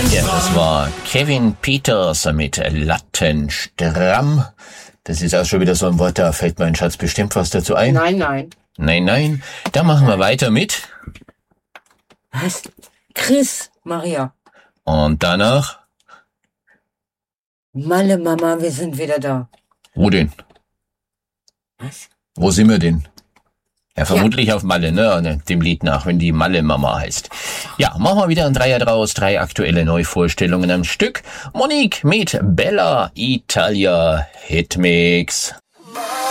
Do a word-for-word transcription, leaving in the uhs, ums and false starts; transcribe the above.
Ja, das war Kevin Peters mit Lattenstramm. Das ist auch schon wieder so ein Wort, da fällt mein Schatz bestimmt was dazu ein. Nein, nein. Nein, nein. Da machen wir weiter mit. Was? Chris, Maria. Und danach? Malle, Mama, wir sind wieder da. Wo denn? Was? Wo sind wir denn? Ja, vermutlich ja. Auf Malle, ne? Dem Lied nach, wenn die Malle-Mama heißt. Ja, machen wir wieder ein Dreier draus. Drei aktuelle Neuvorstellungen am Stück. Monique mit Bella Italia Hitmix.